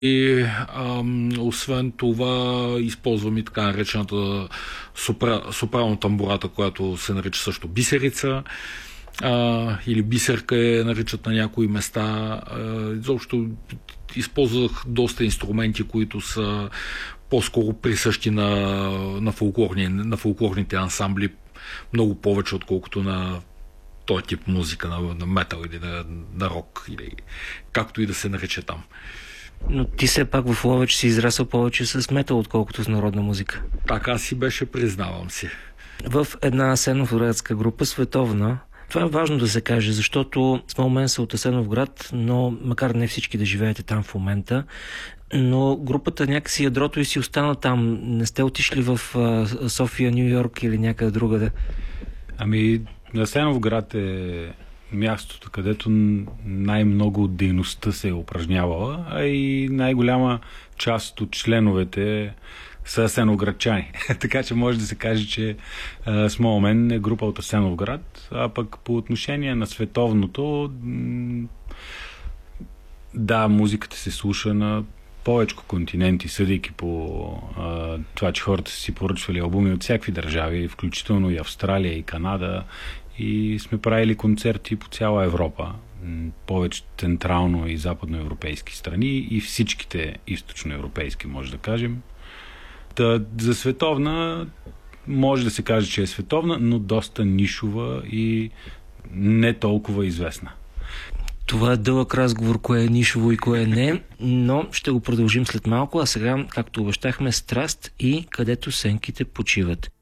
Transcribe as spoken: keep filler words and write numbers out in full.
И ам, освен това използвам и така наречената сопра, сопрано тамбурата, която се нарича също бисерица, а, или бисерка е наричат на някои места. А, изобщо използвах доста инструменти, които са по-скоро присъщи на, на, фолклорни, на фолклорните ансамбли, много повече отколкото на този тип музика, на, на метал или на, на рок, или както и да се нарече там. Но ти все пак в Ловеч си израсъл повече с метал, отколкото с народна музика. Така си беше, признавам си. В една асеновградска група, световна, това е важно да се каже, защото Small Men са от Асеновград, но макар не всички да живеете там в момента, но групата някакси ядрото и си остана там. Не сте отишли в София, Ню Йорк или някъде другаде? Ами, Асеновград е мястото, където най-много от дейността се е упражнявала, а и най-голяма част от членовете са асеновградчани. Така че може да се каже, че uh, Small Men е група от Асеновград, а пък по отношение на световното, м- да, музиката се слуша на повечко континенти, съдейки по а, това, че хората са си поръчвали албуми от всякакви държави, включително и Австралия, и Канада, и сме правили концерти по цяла Европа, повече централно и западноевропейски страни и всичките източноевропейски, може да кажем. Та, за световна може да се каже, че е световна, но доста нишова и не толкова известна. Това е дълъг разговор, кое е нишово и кое не, но ще го продължим след малко, а сега, както обещахме, страст и където сенките почиват.